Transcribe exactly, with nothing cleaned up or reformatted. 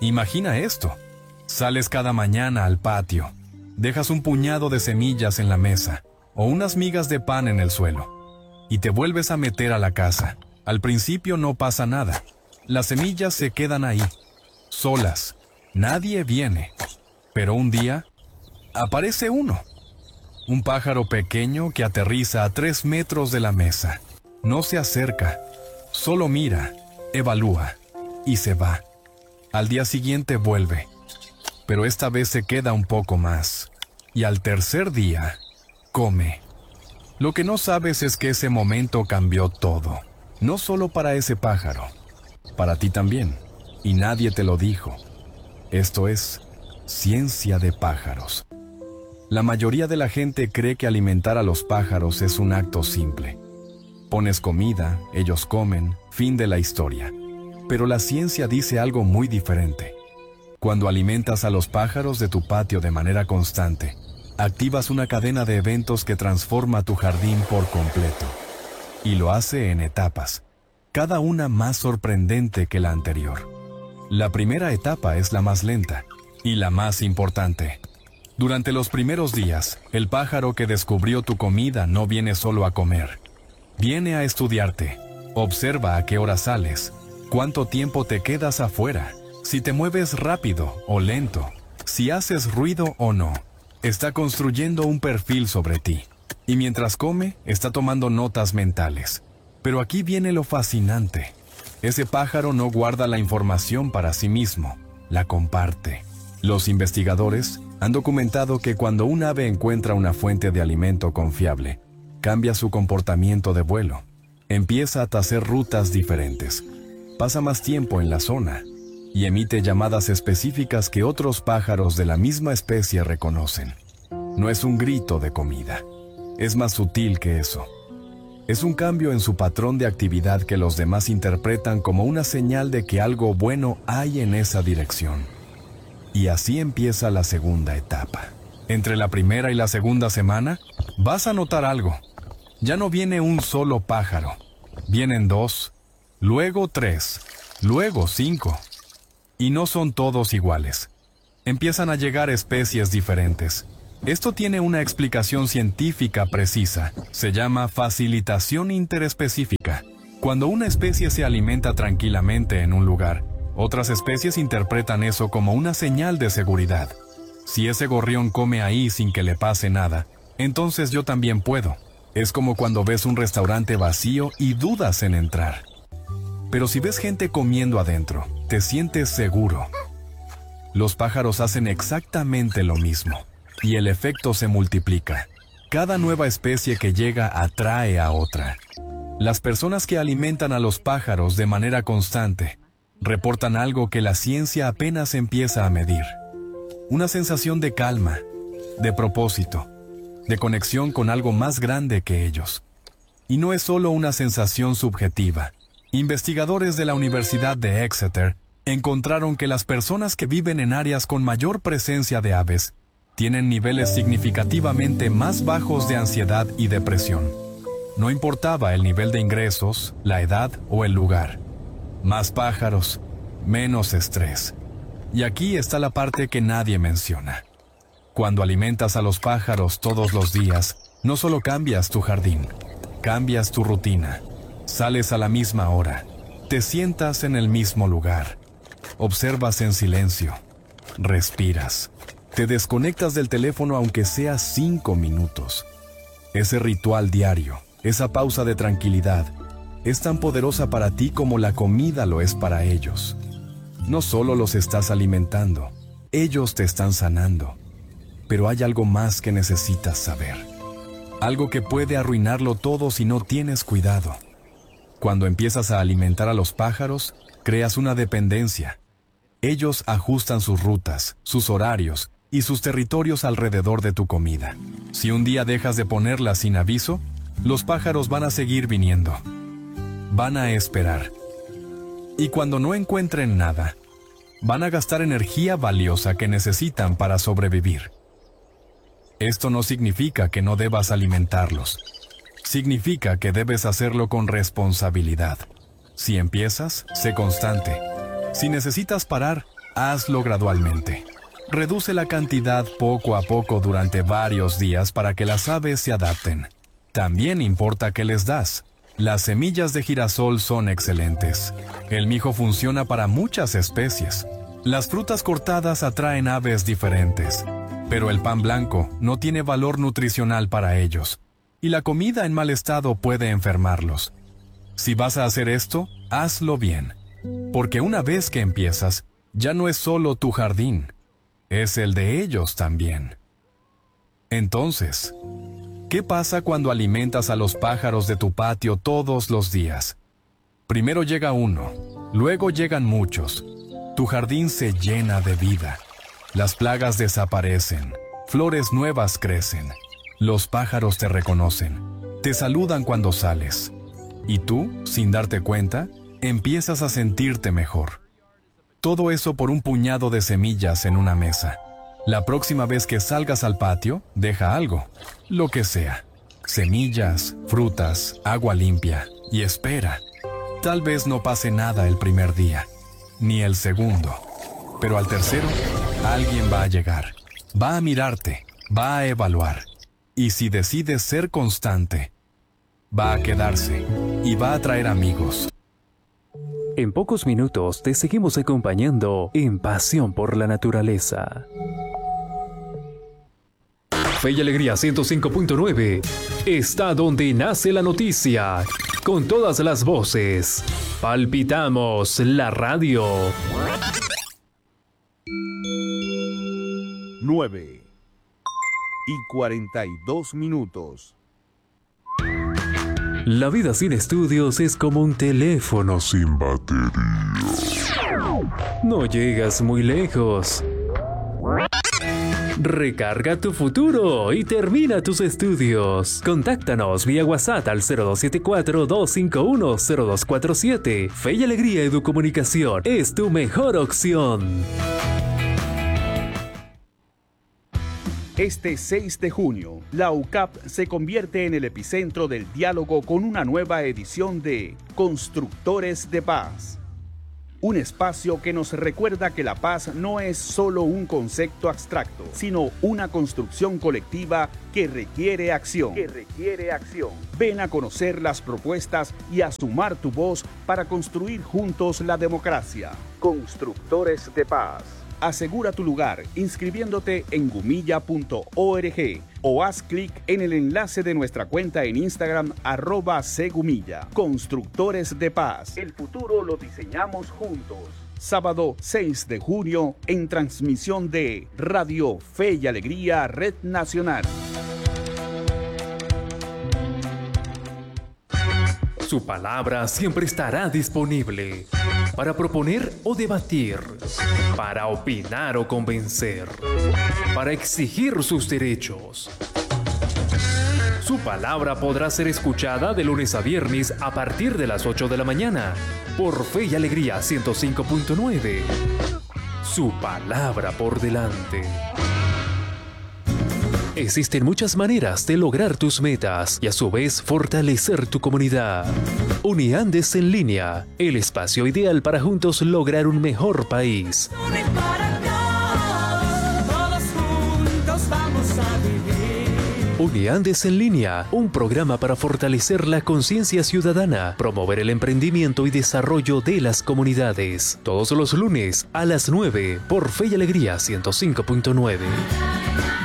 Imagina esto. Sales cada mañana al patio, dejas un puñado de semillas en la mesa o unas migas de pan en el suelo y te vuelves a meter a la casa. Al principio no pasa nada. Las semillas se quedan ahí, solas. Nadie viene. Pero un día, aparece uno. Un pájaro pequeño que aterriza a tres metros de la mesa. No se acerca, solo mira, evalúa y se va. Al día siguiente vuelve, pero esta vez se queda un poco más. Y al tercer día, come. Lo que no sabes es que ese momento cambió todo. No solo para ese pájaro, para ti también. Y nadie te lo dijo. Esto es ciencia de pájaros. La mayoría de la gente cree que alimentar a los pájaros es un acto simple. Pones comida, ellos comen, fin de la historia. Pero la ciencia dice algo muy diferente. Cuando alimentas a los pájaros de tu patio de manera constante, activas una cadena de eventos que transforma tu jardín por completo. Y lo hace en etapas, cada una más sorprendente que la anterior. La primera etapa es la más lenta y la más importante. Durante los primeros días, el pájaro que descubrió tu comida no viene solo a comer. Viene a estudiarte. Observa a qué hora sales, cuánto tiempo te quedas afuera, si te mueves rápido o lento, si haces ruido o no. Está construyendo un perfil sobre ti. Y mientras come, está tomando notas mentales. Pero aquí viene lo fascinante. Ese pájaro no guarda la información para sí mismo, la comparte. Los investigadores han documentado que cuando un ave encuentra una fuente de alimento confiable, cambia su comportamiento de vuelo. Empieza a trazar rutas diferentes, pasa más tiempo en la zona y emite llamadas específicas que otros pájaros de la misma especie reconocen. No es un grito de comida, es más sutil que eso. Es un cambio en su patrón de actividad que los demás interpretan como una señal de que algo bueno hay en esa dirección. Y así empieza la segunda etapa. Entre la primera y la segunda semana, vas a notar algo. Ya no viene un solo pájaro. Vienen dos, luego tres, luego cinco. Y no son todos iguales. Empiezan a llegar especies diferentes. Esto tiene una explicación científica precisa. Se llama facilitación interespecífica. Cuando una especie se alimenta tranquilamente en un lugar, otras especies interpretan eso como una señal de seguridad. Si ese gorrión come ahí sin que le pase nada, entonces yo también puedo. Es como cuando ves un restaurante vacío y dudas en entrar. Pero si ves gente comiendo adentro, te sientes seguro. Los pájaros hacen exactamente lo mismo, y el efecto se multiplica. Cada nueva especie que llega atrae a otra. Las personas que alimentan a los pájaros de manera constante reportan algo que la ciencia apenas empieza a medir. Una sensación de calma, de propósito, de conexión con algo más grande que ellos. Y no es solo una sensación subjetiva. Investigadores de la Universidad de Exeter encontraron que las personas que viven en áreas con mayor presencia de aves tienen niveles significativamente más bajos de ansiedad y depresión. No importaba el nivel de ingresos, la edad o el lugar. Más pájaros, menos estrés. Y aquí está la parte que nadie menciona. Cuando alimentas a los pájaros todos los días, no solo cambias tu jardín, cambias tu rutina. Sales a la misma hora, te sientas en el mismo lugar, observas en silencio, respiras, te desconectas del teléfono aunque sea cinco minutos. Ese ritual diario, esa pausa de tranquilidad, es tan poderosa para ti como la comida lo es para ellos. No solo los estás alimentando, ellos te están sanando. Pero hay algo más que necesitas saber. Algo que puede arruinarlo todo si no tienes cuidado. Cuando empiezas a alimentar a los pájaros, creas una dependencia. Ellos ajustan sus rutas, sus horarios y sus territorios alrededor de tu comida. Si un día dejas de ponerla sin aviso, los pájaros van a seguir viniendo. Van a esperar. Y cuando no encuentren nada, van a gastar energía valiosa que necesitan para sobrevivir. Esto no significa que no debas alimentarlos. Significa que debes hacerlo con responsabilidad. Si empiezas, sé constante. Si necesitas parar, hazlo gradualmente. Reduce la cantidad poco a poco durante varios días para que las aves se adapten. También importa qué les das. Las semillas de girasol son excelentes. El mijo funciona para muchas especies. Las frutas cortadas atraen aves diferentes, pero el pan blanco no tiene valor nutricional para ellos, y la comida en mal estado puede enfermarlos. Si vas a hacer esto, hazlo bien, porque una vez que empiezas, ya no es solo tu jardín, es el de ellos también. Entonces, ¿qué pasa cuando alimentas a los pájaros de tu patio todos los días? Primero llega uno, luego llegan muchos. Tu jardín se llena de vida. Las plagas desaparecen, flores nuevas crecen. Los pájaros te reconocen, te saludan cuando sales. Y tú, sin darte cuenta, empiezas a sentirte mejor. Todo eso por un puñado de semillas en una mesa. La próxima vez que salgas al patio, deja algo, lo que sea. Semillas, frutas, agua limpia, y espera. Tal vez no pase nada el primer día, ni el segundo. Pero al tercero, alguien va a llegar, va a mirarte, va a evaluar. Y si decides ser constante, va a quedarse y va a traer amigos. En pocos minutos te seguimos acompañando en Pasión por la Naturaleza. Fe y Alegría ciento cinco punto nueve está donde nace la noticia, con todas las voces. Palpitamos la radio. nueve y cuarenta y dos minutos. La vida sin estudios es como un teléfono sin batería. No llegas muy lejos. Recarga tu futuro y termina tus estudios. Contáctanos vía WhatsApp al cero dos siete cuatro, dos cinco uno, cero dos cuatro siete. Fe y Alegría Educomunicación es tu mejor opción. Este seis de junio, la U C A P se convierte en el epicentro del diálogo con una nueva edición de Constructores de Paz. Un espacio que nos recuerda que la paz no es solo un concepto abstracto, sino una construcción colectiva que requiere acción. Que requiere acción. Ven a conocer las propuestas y a sumar tu voz para construir juntos la democracia. Constructores de Paz. Asegura tu lugar inscribiéndote en gumilla punto org o haz clic en el enlace de nuestra cuenta en Instagram arroba cgumilla. Constructores de Paz. El futuro lo diseñamos juntos. Sábado seis de junio en transmisión de Radio Fe y Alegría Red Nacional. Su palabra siempre estará disponible para proponer o debatir, para opinar o convencer, para exigir sus derechos. Su palabra podrá ser escuchada de lunes a viernes a partir de las ocho de la mañana por Fe y Alegría ciento cinco punto nueve. Su palabra por delante. Existen muchas maneras de lograr tus metas y a su vez fortalecer tu comunidad. Uniandes en línea, el espacio ideal para juntos lograr un mejor país. Uniandes en línea, un programa para fortalecer la conciencia ciudadana, promover el emprendimiento y desarrollo de las comunidades. Todos los lunes a las nueve por Fe y Alegría ciento cinco punto nueve.